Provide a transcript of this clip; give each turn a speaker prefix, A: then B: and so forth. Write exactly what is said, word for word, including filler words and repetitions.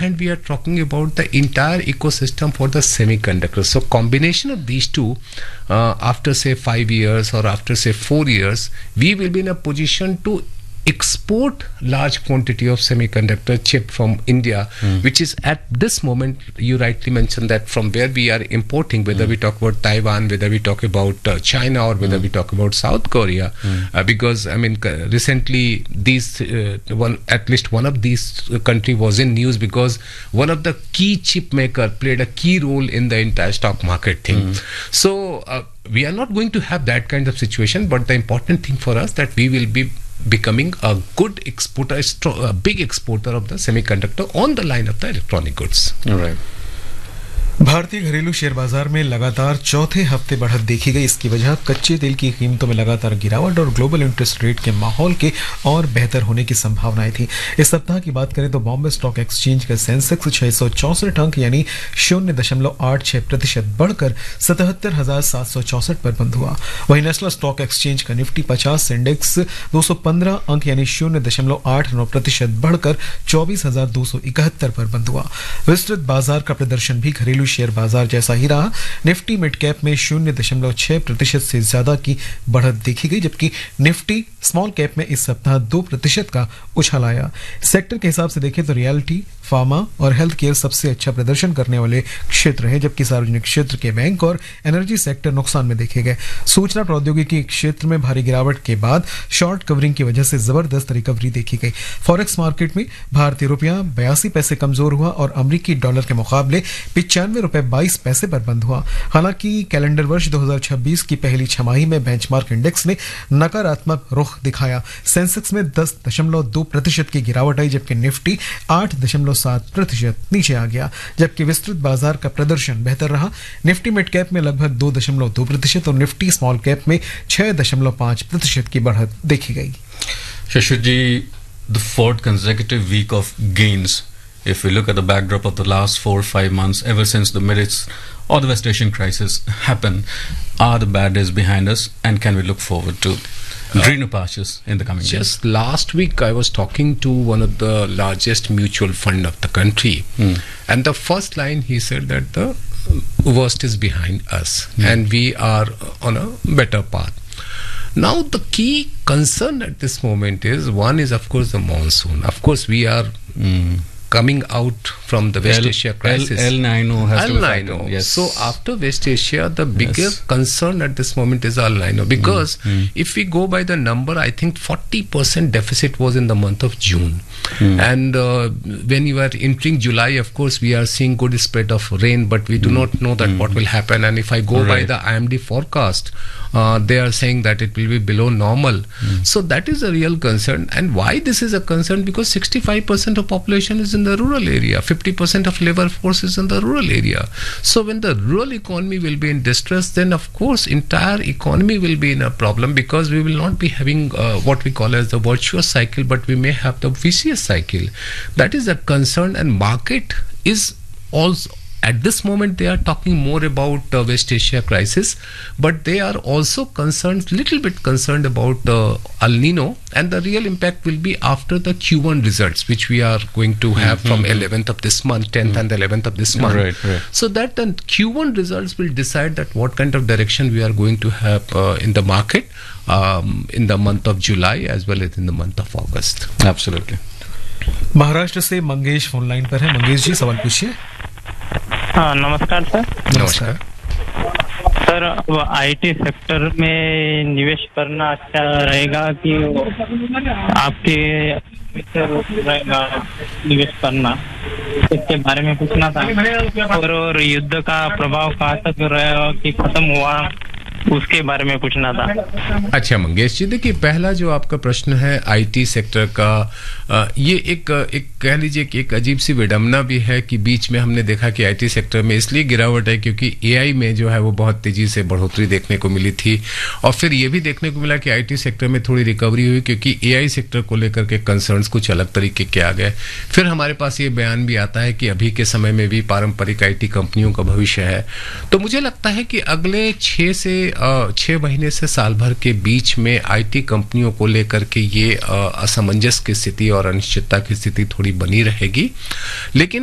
A: hand, we are talking about the entire ecosystem for the semiconductors. So combination of these two, uh, after say five years or after say four years, we will be in a position to export large quantity of semiconductor chip from India, mm. which is at this moment, you rightly mentioned that from where we are importing, whether mm. we talk about Taiwan, whether we talk about uh, China, or whether mm. we talk about South Korea, mm. uh, because I mean uh, recently these uh, one at least one of these uh, country was in news because one of the key chip maker played a key role in the entire stock market thing. Mm. So uh, we are not going to have that kind of situation, but the important thing for us that we will be becoming a good exporter, a, strong, a big exporter of the semiconductor on the line of the electronic goods.
B: All right. भारतीय घरेलू share बाजार में लगातार चौथे हफ्ते बढ़त देखी गई। इसकी वजह कच्चे तेल की कीमतों में लगातार गिरावट और ग्लोबल इंटरेस्ट रेट के माहौल के और बेहतर होने की संभावनाएं थी। इस सप्ताह की बात करें तो बॉम्बे स्टॉक एक्सचेंज का सेंसेक्स छह सौ चौसठ अंक यानी शून्य दशमलव आठ छह प्रतिशत बढ़कर सतहत्तर हजार सात सौ चौसठ पर बंद हुआ। वहीं नेशनल स्टॉक एक्सचेंज का निफ्टी पचास इंडेक्स दो सौ पंद्रह अंक यानी शून्य दशमलव आठ नौ प्रतिशत बढ़कर चौबीस हजार दो सौ इकहत्तर पर बंद हुआ। विस्तृत बाजार का प्रदर्शन भी घरेलू शेयर बाजार जैसा ही रहा। निफ्टी मिड कैप में शून्य दशमलव छह प्रतिशत से ज्यादा की बढ़त देखी गई, जबकि निफ्टी स्मॉल कैप में इस सप्ताह दो प्रतिशत का उछाल आया। सेक्टर के हिसाब से देखें तो रियलिटी, फार्मा और हेल्थ केयर सबसे अच्छा प्रदर्शन करने वाले क्षेत्र हैं, जबकि सार्वजनिक क्षेत्र के बैंक और एनर्जी सेक्टर नुकसान में देखे गए। सूचना प्रौद्योगिकी क्षेत्र में भारी गिरावट के बाद शॉर्ट कवरिंग की वजह से जबरदस्त रिकवरी देखी गई। फॉरेक्स मार्केट में भारतीय रुपया बयासी पैसे कमजोर हुआ और अमेरिकी डॉलर के मुकाबले पिचानवे रुपए बाईस पैसे पर बंद हुआ। हालांकि कैलेंडर वर्ष दो हज़ार छब्बीस की पहली छमाही में बेंचमार्क इंडेक्स ने नकारात्मक रुख दिखाया। सेंसेक्स में दस दशमलव दो प्रतिशत की गिरावट आई, जबकि निफ्टी आठ दशमलव सात प्रतिशत नीचे आ गया। जबकि विस्तृत बाजार का प्रदर्शन बेहतर रहा। निफ्टी मिड कैप में लगभग दो दशमलव दो प्रतिशत और निफ्टी स्मॉल कैप में छह दशमलव पांच प्रतिशत की बढ़त देखी गई।
C: शशि जी, the fourth consecutive week of gains. If we look at the backdrop of the last four or five months, ever since the Middle or the West Asian crisis happened, are the bad days behind us, and can we look forward to greener pastures in the coming
A: Just
C: years?
A: Just last week, I was talking to one of the largest mutual fund of the country, mm. and the first line he said that the worst is behind us, mm. and we are on a better path. Now, the key concern at this moment is, one is of course the monsoon. Of course, we are mm. coming out from the West
C: El,
A: Asia crisis.
C: El, El Nino has
A: El Nino.
C: Yes.
A: So after West Asia, the bigger yes. concern at this moment is El Nino, because mm. Mm. if we go by the number, I think forty percent deficit was in the month of June. Mm. And uh, when you are entering July, of course, we are seeing good spread of rain, but we do mm. not know that mm. what will happen. And if I go right. by the I M D forecast, uh, they are saying that it will be below normal. Mm. So that is a real concern. And why this is a concern? Because sixty-five percent of population is in the rural area, fifty percent of labor force is in the rural area. So when the rural economy will be in distress, then of course entire economy will be in a problem, because we will not be having uh, what we call as the virtuous cycle, but we may have the vicious cycle. That is a concern, and market is also, at this moment they are talking more about uh, West Asia crisis, but they are also concerned, little bit concerned about uh, El Nino, and the real impact will be after the Q one results, which we are going to have mm-hmm. from eleventh of this month, tenth mm-hmm. and eleventh of this month.
C: Right, right.
A: So that the Q one results will decide that what kind of direction we are going to have uh, in the market um, in the month of July as well as in the month of August.
C: Absolutely.
B: Maharashtra से Mangesh phone line पर है। मंगेश जी, सवाल पूछिए।
D: हाँ, नमस्कार sir.
A: नमस्कार
D: sir, अब IT sector में निवेश करना अच्छा रहेगा कि आपके रहेगा निवेश करना, इसके बारे में पूछना था। और, और युद्ध का प्रभाव कहाँ तक रहेगा कि खत्म हुआ, उसके बारे में पूछना था।
A: अच्छा मंगेश जी, देखिए पहला जो आपका प्रश्न है आईटी सेक्टर का, आ, ये एक एक कह लीजिए कि एक अजीब सी विडंबना भी है कि बीच में हमने देखा कि आईटी सेक्टर में इसलिए गिरावट है क्योंकि एआई में जो है वो बहुत तेजी से बढ़ोतरी देखने को मिली थी, और फिर ये भी देखने को मिला कि आईटी सेक्टर में थोड़ी रिकवरी हुई क्योंकि एआई सेक्टर को लेकर के कंसर्न्स कुछ अलग तरीके के आ गए। फिर हमारे पास ये बयान भी आता है कि अभी के समय में भी पारंपरिक आईटी कंपनियों का भविष्य है। तो मुझे लगता है कि अगले छह से छह महीने से साल भर के बीच में आईटी कंपनियों को लेकर के ये असमंजस की स्थिति और अनिश्चितता की स्थिति थोड़ी बनी रहेगी। लेकिन